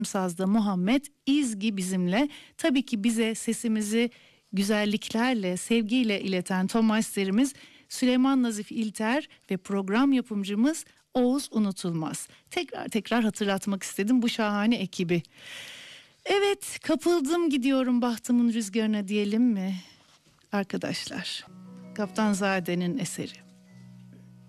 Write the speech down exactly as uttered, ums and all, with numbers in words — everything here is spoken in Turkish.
Sazda Muhammed İzgi bizimle. Tabii ki bize sesimizi güzelliklerle, sevgiyle ileten tonmeisterimiz Süleyman Nazif İlter ve program yapımcımız Oğuz Unutulmaz. Tekrar tekrar hatırlatmak istedim bu şahane ekibi. Evet, kapıldım gidiyorum bahtımın rüzgarına diyelim mi arkadaşlar? Kaptanzade'nin eseri.